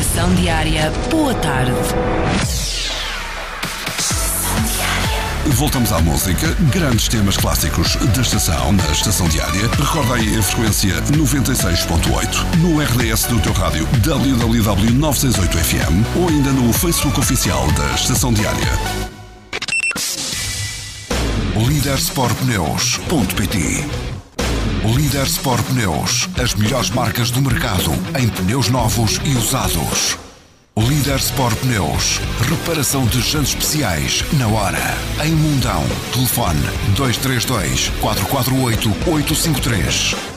Estação Diária, boa tarde. Voltamos à música, grandes temas clássicos da estação, na Estação Diária. Recorda aí a frequência 96.8, no RDS do teu rádio www.968fm ou ainda no Facebook oficial da Estação Diária. Lidersportpneus.pt. Líder Sport Pneus, as melhores marcas do mercado em pneus novos e usados. Líder Sport Pneus, reparação de jantes especiais na hora. Em Mundão, telefone 232 448 853.